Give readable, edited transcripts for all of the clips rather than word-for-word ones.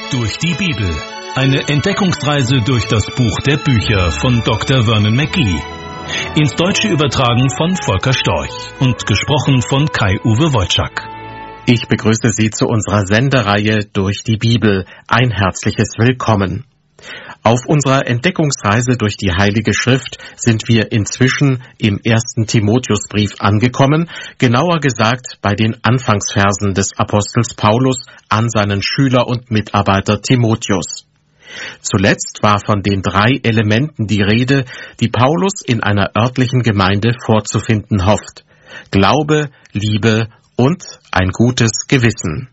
Durch die Bibel. Eine Entdeckungsreise durch das Buch der Bücher von Dr. Vernon McGee. Ins Deutsche übertragen von Volker Storch und gesprochen von Kai-Uwe Wojczak. Ich begrüße Sie zu unserer Sendereihe Durch die Bibel. Ein herzliches Willkommen. Auf unserer Entdeckungsreise durch die Heilige Schrift sind wir inzwischen im 1. Timotheusbrief angekommen, genauer gesagt bei den Anfangsversen des Apostels Paulus an seinen Schüler und Mitarbeiter Timotheus. Zuletzt war von den 3 Elementen die Rede, die Paulus in einer örtlichen Gemeinde vorzufinden hofft: Glaube, Liebe und ein gutes Gewissen.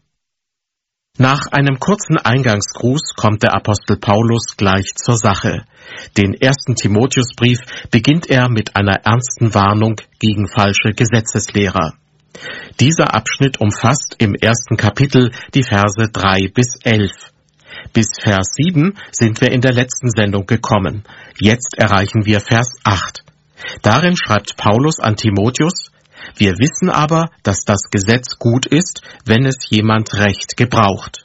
Nach einem kurzen Eingangsgruß kommt der Apostel Paulus gleich zur Sache. Den 1. Timotheusbrief beginnt er mit einer ernsten Warnung gegen falsche Gesetzeslehrer. Dieser Abschnitt umfasst im 1. Kapitel die Verse 3 bis 11. Bis Vers 7 sind wir in der letzten Sendung gekommen. Jetzt erreichen wir Vers 8. Darin schreibt Paulus an Timotheus: Wir wissen aber, dass das Gesetz gut ist, wenn es jemand recht gebraucht.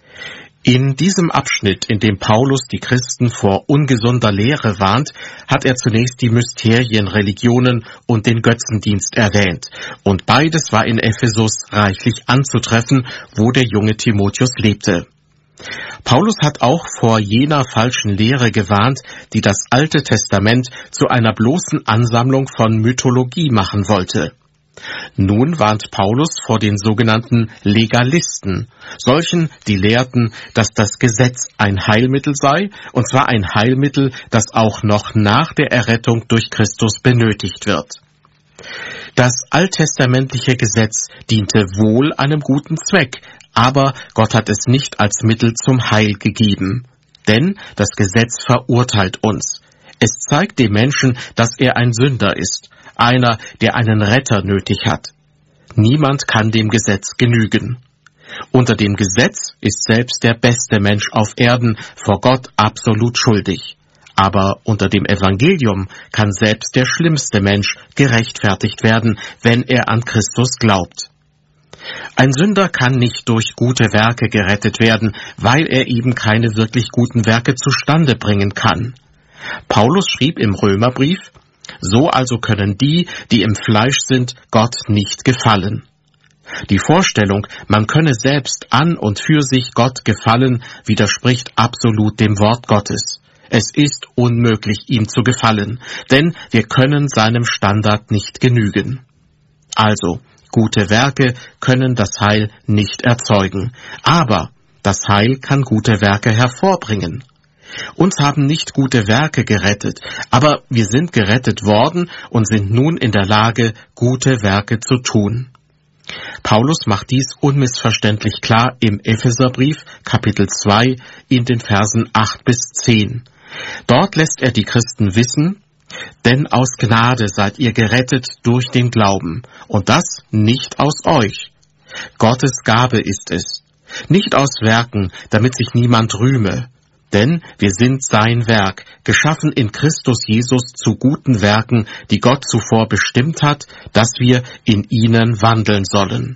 In diesem Abschnitt, in dem Paulus die Christen vor ungesunder Lehre warnt, hat er zunächst die Mysterienreligionen und den Götzendienst erwähnt. Und beides war in Ephesus reichlich anzutreffen, wo der junge Timotheus lebte. Paulus hat auch vor jener falschen Lehre gewarnt, die das Alte Testament zu einer bloßen Ansammlung von Mythologie machen wollte. Nun warnt Paulus vor den sogenannten Legalisten, solchen, die lehrten, dass das Gesetz ein Heilmittel sei, und zwar ein Heilmittel, das auch noch nach der Errettung durch Christus benötigt wird. Das alttestamentliche Gesetz diente wohl einem guten Zweck, aber Gott hat es nicht als Mittel zum Heil gegeben. Denn das Gesetz verurteilt uns. Es zeigt dem Menschen, dass er ein Sünder ist, einer, der einen Retter nötig hat. Niemand kann dem Gesetz genügen. Unter dem Gesetz ist selbst der beste Mensch auf Erden vor Gott absolut schuldig. Aber unter dem Evangelium kann selbst der schlimmste Mensch gerechtfertigt werden, wenn er an Christus glaubt. Ein Sünder kann nicht durch gute Werke gerettet werden, weil er eben keine wirklich guten Werke zustande bringen kann. Paulus schrieb im Römerbrief: So also können die, die im Fleisch sind, Gott nicht gefallen. Die Vorstellung, man könne selbst an und für sich Gott gefallen, widerspricht absolut dem Wort Gottes. Es ist unmöglich, ihm zu gefallen, denn wir können seinem Standard nicht genügen. Also, gute Werke können das Heil nicht erzeugen, aber das Heil kann gute Werke hervorbringen. Uns haben nicht gute Werke gerettet, aber wir sind gerettet worden und sind nun in der Lage, gute Werke zu tun. Paulus macht dies unmissverständlich klar im Epheserbrief, Kapitel 2, in den Versen 8 bis 10. Dort lässt er die Christen wissen: Denn aus Gnade seid ihr gerettet durch den Glauben, und das nicht aus euch. Gottes Gabe ist es, nicht aus Werken, damit sich niemand rühme. Denn wir sind sein Werk, geschaffen in Christus Jesus zu guten Werken, die Gott zuvor bestimmt hat, dass wir in ihnen wandeln sollen.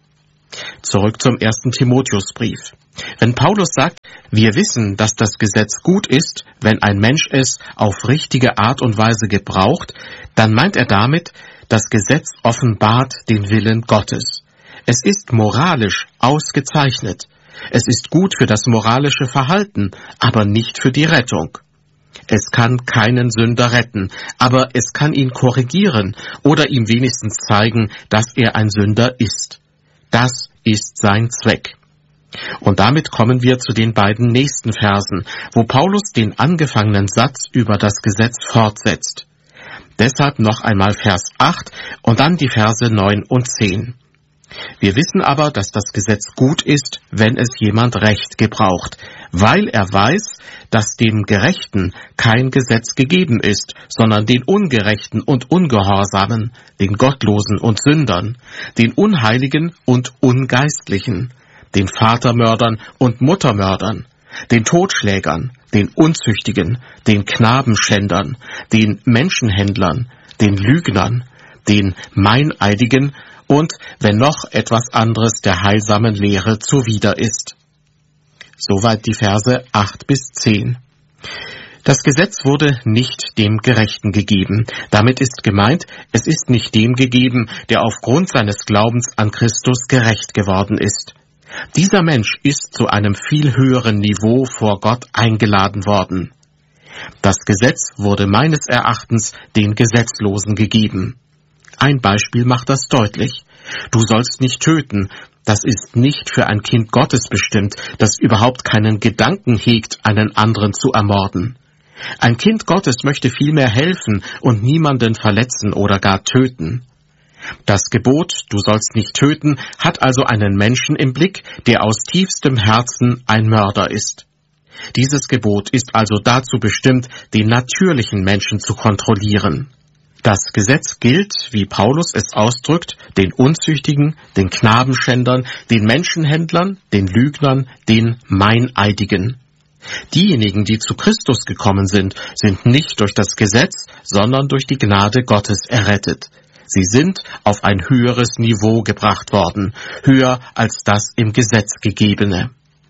Zurück zum 1. Timotheusbrief. Wenn Paulus sagt, wir wissen, dass das Gesetz gut ist, wenn ein Mensch es auf richtige Art und Weise gebraucht, dann meint er damit, das Gesetz offenbart den Willen Gottes. Es ist moralisch ausgezeichnet. Es ist gut für das moralische Verhalten, aber nicht für die Rettung. Es kann keinen Sünder retten, aber es kann ihn korrigieren oder ihm wenigstens zeigen, dass er ein Sünder ist. Das ist sein Zweck. Und damit kommen wir zu den beiden nächsten Versen, wo Paulus den angefangenen Satz über das Gesetz fortsetzt. Deshalb noch einmal Vers 8 und dann die Verse 9 und 10. Wir wissen aber, dass das Gesetz gut ist, wenn es jemand recht gebraucht, weil er weiß, dass dem Gerechten kein Gesetz gegeben ist, sondern den Ungerechten und Ungehorsamen, den Gottlosen und Sündern, den Unheiligen und Ungeistlichen, den Vatermördern und Muttermördern, den Totschlägern, den Unzüchtigen, den Knabenschändern, den Menschenhändlern, den Lügnern, den Meineidigen und wenn noch etwas anderes der heilsamen Lehre zuwider ist. Soweit die Verse 8 bis 10. Das Gesetz wurde nicht dem Gerechten gegeben. Damit ist gemeint, es ist nicht dem gegeben, der aufgrund seines Glaubens an Christus gerecht geworden ist. Dieser Mensch ist zu einem viel höheren Niveau vor Gott eingeladen worden. Das Gesetz wurde meines Erachtens den Gesetzlosen gegeben. Ein Beispiel macht das deutlich. Du sollst nicht töten. Das ist nicht für ein Kind Gottes bestimmt, das überhaupt keinen Gedanken hegt, einen anderen zu ermorden. Ein Kind Gottes möchte vielmehr helfen und niemanden verletzen oder gar töten. Das Gebot, du sollst nicht töten, hat also einen Menschen im Blick, der aus tiefstem Herzen ein Mörder ist. Dieses Gebot ist also dazu bestimmt, den natürlichen Menschen zu kontrollieren. Das Gesetz gilt, wie Paulus es ausdrückt, den Unzüchtigen, den Knabenschändern, den Menschenhändlern, den Lügnern, den Meineidigen. Diejenigen, die zu Christus gekommen sind, sind nicht durch das Gesetz, sondern durch die Gnade Gottes errettet. Sie sind auf ein höheres Niveau gebracht worden, höher als das im Gesetz gegebene.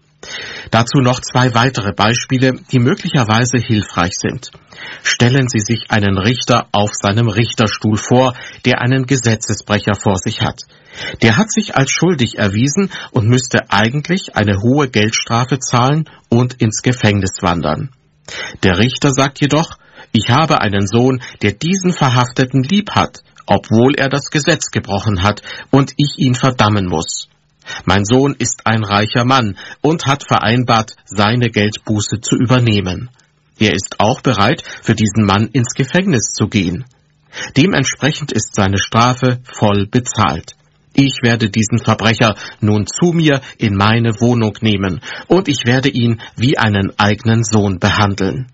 Dazu noch 2 weitere Beispiele, die möglicherweise hilfreich sind. Stellen Sie sich einen Richter auf seinem Richterstuhl vor, der einen Gesetzesbrecher vor sich hat. Der hat sich als schuldig erwiesen und müsste eigentlich eine hohe Geldstrafe zahlen und ins Gefängnis wandern. Der Richter sagt jedoch, ich habe einen Sohn, der diesen Verhafteten lieb hat, obwohl er das Gesetz gebrochen hat und ich ihn verdammen muss. Mein Sohn ist ein reicher Mann und hat vereinbart, seine Geldbuße zu übernehmen. Er ist auch bereit, für diesen Mann ins Gefängnis zu gehen. Dementsprechend ist seine Strafe voll bezahlt. Ich werde diesen Verbrecher nun zu mir in meine Wohnung nehmen und ich werde ihn wie einen eigenen Sohn behandeln.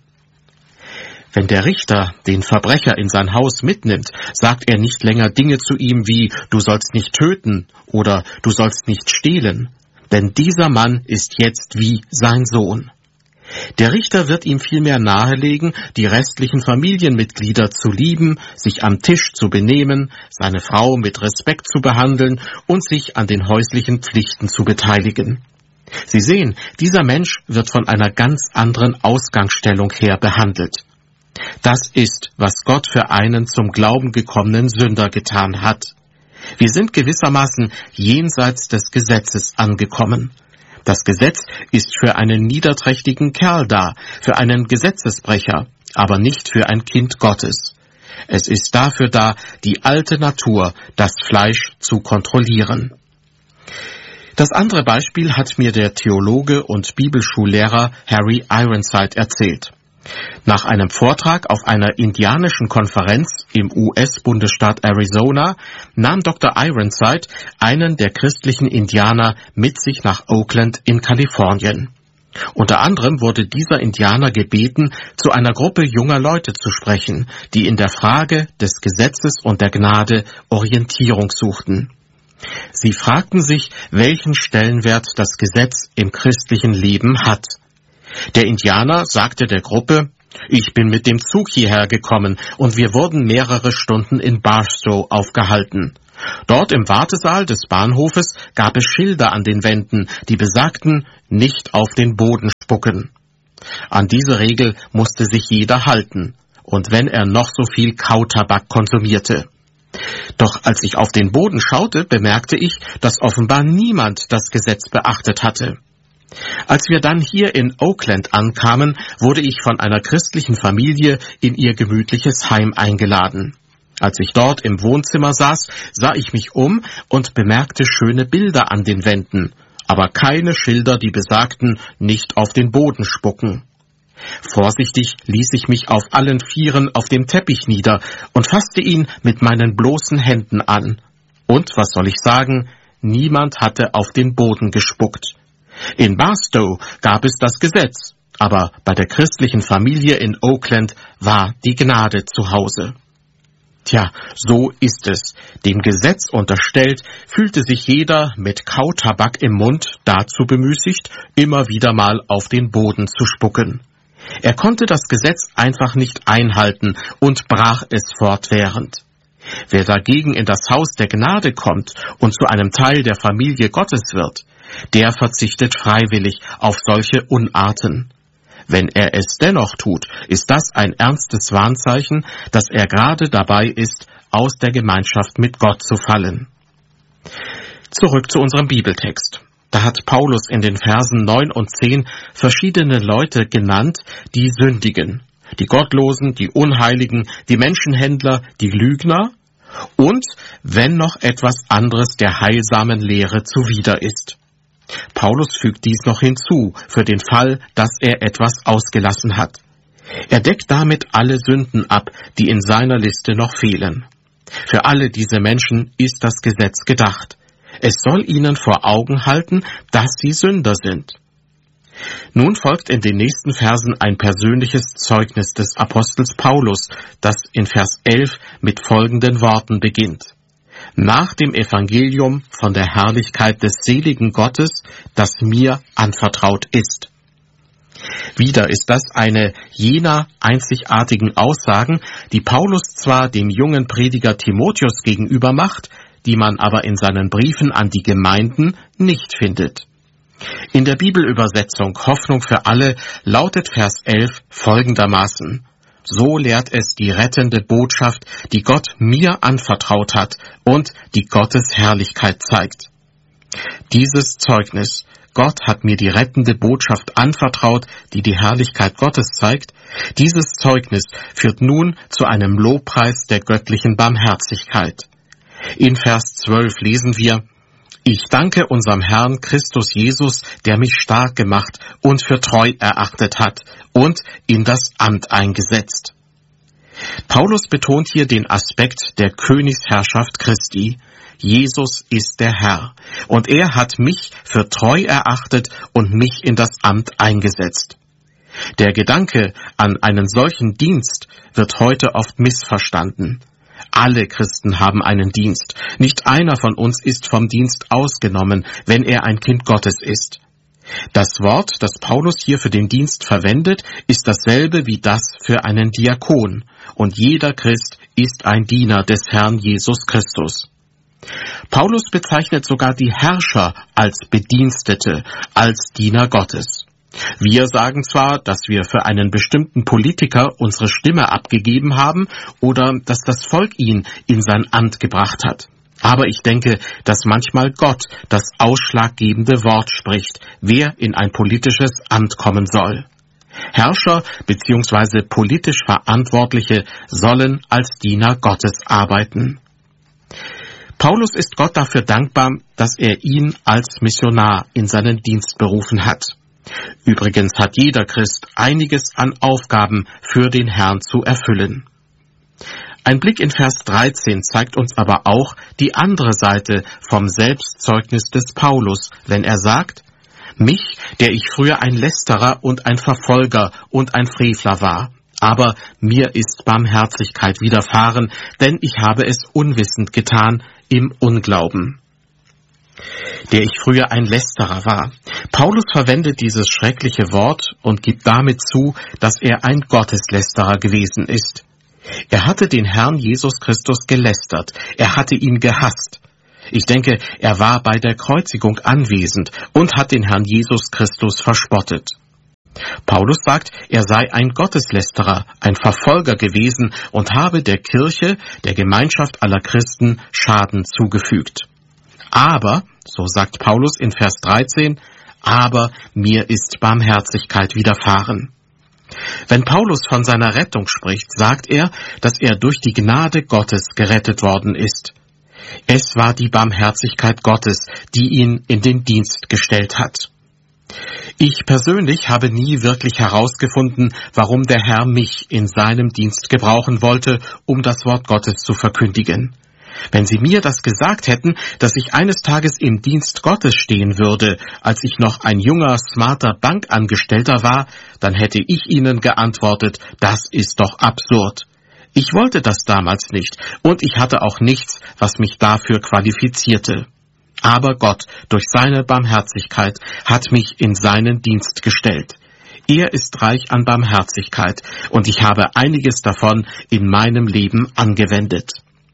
Wenn der Richter den Verbrecher in sein Haus mitnimmt, sagt er nicht länger Dinge zu ihm wie »Du sollst nicht töten« oder »Du sollst nicht stehlen«, denn dieser Mann ist jetzt wie sein Sohn. Der Richter wird ihm vielmehr nahelegen, die restlichen Familienmitglieder zu lieben, sich am Tisch zu benehmen, seine Frau mit Respekt zu behandeln und sich an den häuslichen Pflichten zu beteiligen. Sie sehen, dieser Mensch wird von einer ganz anderen Ausgangsstellung her behandelt. Das ist, was Gott für einen zum Glauben gekommenen Sünder getan hat. Wir sind gewissermaßen jenseits des Gesetzes angekommen. Das Gesetz ist für einen niederträchtigen Kerl da, für einen Gesetzesbrecher, aber nicht für ein Kind Gottes. Es ist dafür da, die alte Natur, das Fleisch, zu kontrollieren. Das andere Beispiel hat mir der Theologe und Bibelschullehrer Harry Ironside erzählt. Nach einem Vortrag auf einer indianischen Konferenz im US-Bundesstaat Arizona nahm Dr. Ironside einen der christlichen Indianer mit sich nach Oakland in Kalifornien. Unter anderem wurde dieser Indianer gebeten, zu einer Gruppe junger Leute zu sprechen, die in der Frage des Gesetzes und der Gnade Orientierung suchten. Sie fragten sich, welchen Stellenwert das Gesetz im christlichen Leben hat. Der Indianer sagte der Gruppe, ich bin mit dem Zug hierher gekommen und wir wurden mehrere Stunden in Barstow aufgehalten. Dort im Wartesaal des Bahnhofes gab es Schilder an den Wänden, die besagten, nicht auf den Boden spucken. An diese Regel musste sich jeder halten, und wenn er noch so viel Kautabak konsumierte. Doch als ich auf den Boden schaute, bemerkte ich, dass offenbar niemand das Gesetz beachtet hatte. Als wir dann hier in Oakland ankamen, wurde ich von einer christlichen Familie in ihr gemütliches Heim eingeladen. Als ich dort im Wohnzimmer saß, sah ich mich um und bemerkte schöne Bilder an den Wänden, aber keine Schilder, die besagten, nicht auf den Boden spucken. Vorsichtig ließ ich mich auf allen Vieren auf dem Teppich nieder und fasste ihn mit meinen bloßen Händen an. Und, was soll ich sagen, niemand hatte auf den Boden gespuckt. In Barstow gab es das Gesetz, aber bei der christlichen Familie in Oakland war die Gnade zu Hause. Tja, so ist es. Dem Gesetz unterstellt, fühlte sich jeder mit Kautabak im Mund dazu bemüßigt, immer wieder mal auf den Boden zu spucken. Er konnte das Gesetz einfach nicht einhalten und brach es fortwährend. Wer dagegen in das Haus der Gnade kommt und zu einem Teil der Familie Gottes wird, der verzichtet freiwillig auf solche Unarten. Wenn er es dennoch tut, ist das ein ernstes Warnzeichen, dass er gerade dabei ist, aus der Gemeinschaft mit Gott zu fallen. Zurück zu unserem Bibeltext. Da hat Paulus in den Versen 9 und 10 verschiedene Leute genannt, die sündigen. Die Gottlosen, die Unheiligen, die Menschenhändler, die Lügner und, wenn noch etwas anderes der heilsamen Lehre zuwider ist. Paulus fügt dies noch hinzu, für den Fall, dass er etwas ausgelassen hat. Er deckt damit alle Sünden ab, die in seiner Liste noch fehlen. Für alle diese Menschen ist das Gesetz gedacht. Es soll ihnen vor Augen halten, dass sie Sünder sind. Nun folgt in den nächsten Versen ein persönliches Zeugnis des Apostels Paulus, das in Vers 11 mit folgenden Worten beginnt. Nach dem Evangelium von der Herrlichkeit des seligen Gottes, das mir anvertraut ist. Wieder ist das eine jener einzigartigen Aussagen, die Paulus zwar dem jungen Prediger Timotheus gegenüber macht, die man aber in seinen Briefen an die Gemeinden nicht findet. In der Bibelübersetzung Hoffnung für alle lautet Vers 11 folgendermaßen: So lehrt es die rettende Botschaft, die Gott mir anvertraut hat und die Gottes Herrlichkeit zeigt. Dieses Zeugnis, Gott hat mir die rettende Botschaft anvertraut, die die Herrlichkeit Gottes zeigt, dieses Zeugnis führt nun zu einem Lobpreis der göttlichen Barmherzigkeit. In Vers 12 lesen wir: Ich danke unserem Herrn Christus Jesus, der mich stark gemacht und für treu erachtet hat und in das Amt eingesetzt. Paulus betont hier den Aspekt der Königsherrschaft Christi. Jesus ist der Herr und er hat mich für treu erachtet und mich in das Amt eingesetzt. Der Gedanke an einen solchen Dienst wird heute oft missverstanden. Alle Christen haben einen Dienst. Nicht einer von uns ist vom Dienst ausgenommen, wenn er ein Kind Gottes ist. Das Wort, das Paulus hier für den Dienst verwendet, ist dasselbe wie das für einen Diakon. Und jeder Christ ist ein Diener des Herrn Jesus Christus. Paulus bezeichnet sogar die Herrscher als Bedienstete, als Diener Gottes. Wir sagen zwar, dass wir für einen bestimmten Politiker unsere Stimme abgegeben haben oder dass das Volk ihn in sein Amt gebracht hat. Aber ich denke, dass manchmal Gott das ausschlaggebende Wort spricht, wer in ein politisches Amt kommen soll. Herrscher bzw. politisch Verantwortliche sollen als Diener Gottes arbeiten. Paulus ist Gott dafür dankbar, dass er ihn als Missionar in seinen Dienst berufen hat. Übrigens hat jeder Christ einiges an Aufgaben für den Herrn zu erfüllen. Ein Blick in Vers 13 zeigt uns aber auch die andere Seite vom Selbstzeugnis des Paulus, wenn er sagt: Mich, der ich früher ein Lästerer und ein Verfolger und ein Frevler war, aber mir ist Barmherzigkeit widerfahren, denn ich habe es unwissend getan im Unglauben. Der ich früher ein Lästerer war. Paulus verwendet dieses schreckliche Wort und gibt damit zu, dass er ein Gotteslästerer gewesen ist. Er hatte den Herrn Jesus Christus gelästert, er hatte ihn gehasst. Ich denke, er war bei der Kreuzigung anwesend und hat den Herrn Jesus Christus verspottet. Paulus sagt, er sei ein Gotteslästerer, ein Verfolger gewesen und habe der Kirche, der Gemeinschaft aller Christen, Schaden zugefügt. Aber, so sagt Paulus in Vers 13, aber mir ist Barmherzigkeit widerfahren. Wenn Paulus von seiner Rettung spricht, sagt er, dass er durch die Gnade Gottes gerettet worden ist. Es war die Barmherzigkeit Gottes, die ihn in den Dienst gestellt hat. Ich persönlich habe nie wirklich herausgefunden, warum der Herr mich in seinem Dienst gebrauchen wollte, um das Wort Gottes zu verkündigen. Wenn Sie mir das gesagt hätten, dass ich eines Tages im Dienst Gottes stehen würde, als ich noch ein junger, smarter Bankangestellter war, dann hätte ich Ihnen geantwortet, das ist doch absurd. Ich wollte das damals nicht und ich hatte auch nichts, was mich dafür qualifizierte. Aber Gott, durch seine Barmherzigkeit, hat mich in seinen Dienst gestellt. Er ist reich an Barmherzigkeit und ich habe einiges davon in meinem Leben angewendet.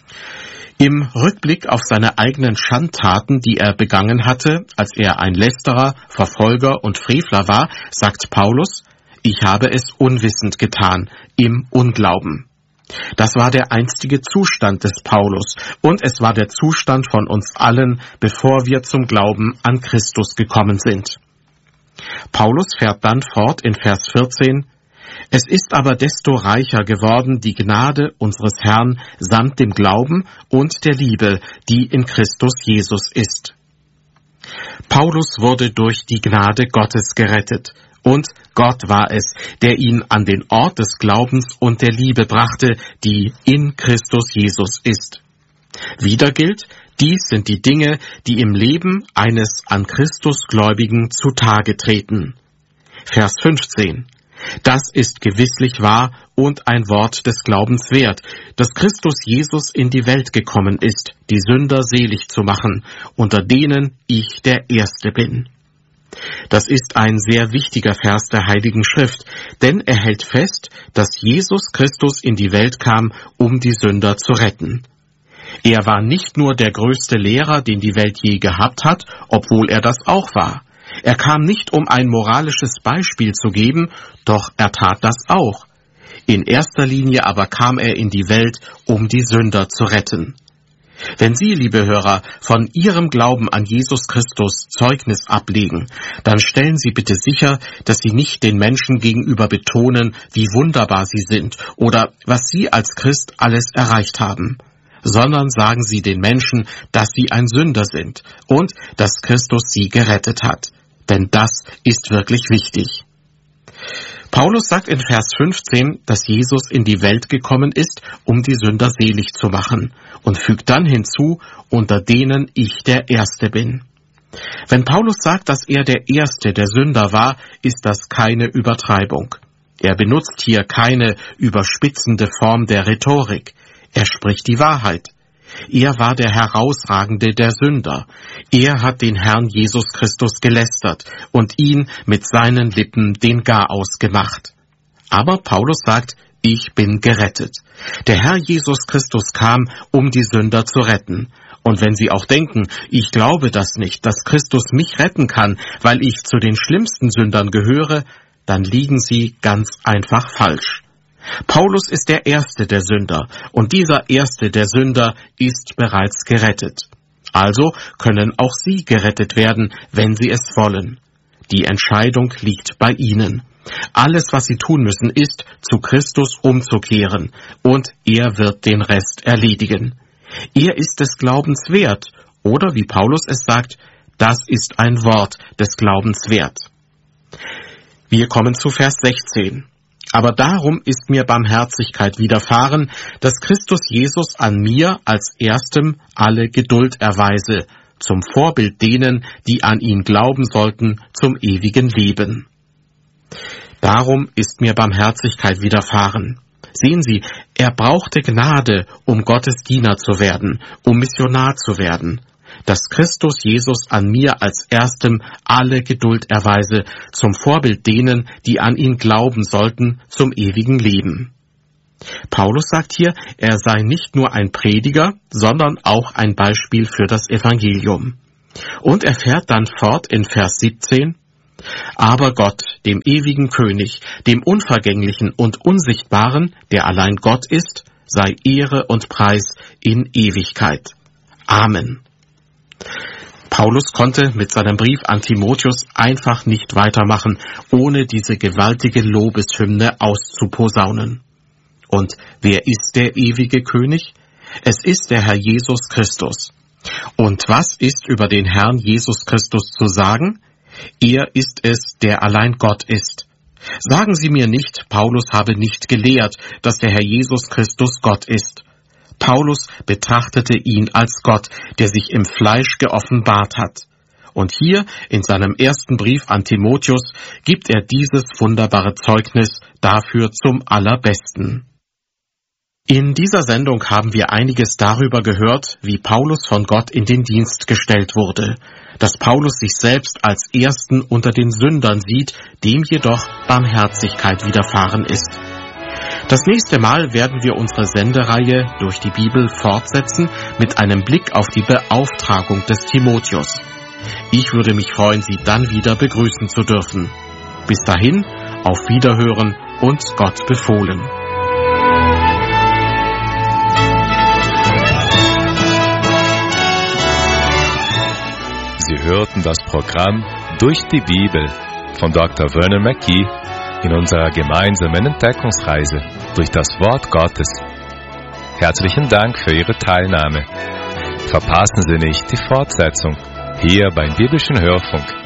Im Rückblick auf seine eigenen Schandtaten, die er begangen hatte, als er ein Lästerer, Verfolger und Frevler war, sagt Paulus: Ich habe es unwissend getan, im Unglauben. Das war der einstige Zustand des Paulus, und es war der Zustand von uns allen, bevor wir zum Glauben an Christus gekommen sind. Paulus fährt dann fort in Vers 14: Es ist aber desto reicher geworden die Gnade unseres Herrn samt dem Glauben und der Liebe, die in Christus Jesus ist. Paulus wurde durch die Gnade Gottes gerettet. Und Gott war es, der ihn an den Ort des Glaubens und der Liebe brachte, die in Christus Jesus ist. Wieder gilt, dies sind die Dinge, die im Leben eines an Christus Gläubigen zutage treten. Vers 15. Das ist gewisslich wahr und ein Wort des Glaubens wert, dass Christus Jesus in die Welt gekommen ist, die Sünder selig zu machen, unter denen ich der Erste bin. Das ist ein sehr wichtiger Vers der Heiligen Schrift, denn er hält fest, dass Jesus Christus in die Welt kam, um die Sünder zu retten. Er war nicht nur der größte Lehrer, den die Welt je gehabt hat, obwohl er das auch war. Er kam nicht, um ein moralisches Beispiel zu geben, doch er tat das auch. In erster Linie aber kam er in die Welt, um die Sünder zu retten. Wenn Sie, liebe Hörer, von Ihrem Glauben an Jesus Christus Zeugnis ablegen, dann stellen Sie bitte sicher, dass Sie nicht den Menschen gegenüber betonen, wie wunderbar sie sind oder was Sie als Christ alles erreicht haben, sondern sagen Sie den Menschen, dass sie ein Sünder sind und dass Christus sie gerettet hat. Denn das ist wirklich wichtig. Paulus sagt in Vers 15, dass Jesus in die Welt gekommen ist, um die Sünder selig zu machen, und fügt dann hinzu, unter denen ich der Erste bin. Wenn Paulus sagt, dass er der Erste der Sünder war, ist das keine Übertreibung. Er benutzt hier keine überspitzende Form der Rhetorik. Er spricht die Wahrheit. Er war der Herausragende der Sünder. Er hat den Herrn Jesus Christus gelästert und ihn mit seinen Lippen den Garaus gemacht. Aber Paulus sagt, ich bin gerettet. Der Herr Jesus Christus kam, um die Sünder zu retten. Und wenn Sie auch denken, ich glaube das nicht, dass Christus mich retten kann, weil ich zu den schlimmsten Sündern gehöre, dann liegen Sie ganz einfach falsch. Paulus ist der Erste der Sünder, und dieser Erste der Sünder ist bereits gerettet. Also können auch Sie gerettet werden, wenn Sie es wollen. Die Entscheidung liegt bei Ihnen. Alles, was Sie tun müssen, ist, zu Christus umzukehren, und er wird den Rest erledigen. Er ist des Glaubens wert, oder wie Paulus es sagt, das ist ein Wort des Glaubens wert. Wir kommen zu Vers 16. Aber darum ist mir Barmherzigkeit widerfahren, dass Christus Jesus an mir als Erstem alle Geduld erweise, zum Vorbild denen, die an ihn glauben sollten, zum ewigen Leben. Darum ist mir Barmherzigkeit widerfahren. Sehen Sie, er brauchte Gnade, um Gottes Diener zu werden, um Missionar zu werden. Dass Christus Jesus an mir als Erstem alle Geduld erweise, zum Vorbild denen, die an ihn glauben sollten, zum ewigen Leben. Paulus sagt hier, er sei nicht nur ein Prediger, sondern auch ein Beispiel für das Evangelium. Und er fährt dann fort in Vers 17, aber Gott, dem ewigen König, dem Unvergänglichen und Unsichtbaren, der allein Gott ist, sei Ehre und Preis in Ewigkeit. Amen. Paulus konnte mit seinem Brief an Timotheus einfach nicht weitermachen, ohne diese gewaltige Lobeshymne auszuposaunen. Und wer ist der ewige König? Es ist der Herr Jesus Christus. Und was ist über den Herrn Jesus Christus zu sagen? Er ist es, der allein Gott ist. Sagen Sie mir nicht, Paulus habe nicht gelehrt, dass der Herr Jesus Christus Gott ist. Paulus betrachtete ihn als Gott, der sich im Fleisch geoffenbart hat. Und hier in seinem ersten Brief an Timotheus gibt er dieses wunderbare Zeugnis dafür zum allerbesten. In dieser Sendung haben wir einiges darüber gehört, wie Paulus von Gott in den Dienst gestellt wurde, dass Paulus sich selbst als Ersten unter den Sündern sieht, dem jedoch Barmherzigkeit widerfahren ist. Das nächste Mal werden wir unsere Sendereihe durch die Bibel fortsetzen mit einem Blick auf die Beauftragung des Timotheus. Ich würde mich freuen, Sie dann wieder begrüßen zu dürfen. Bis dahin, auf Wiederhören und Gott befohlen. Sie hörten das Programm Durch die Bibel von Dr. Vernon McGee in unserer gemeinsamen Entdeckungsreise durch das Wort Gottes. Herzlichen Dank für Ihre Teilnahme. Verpassen Sie nicht die Fortsetzung hier beim Biblischen Hörfunk.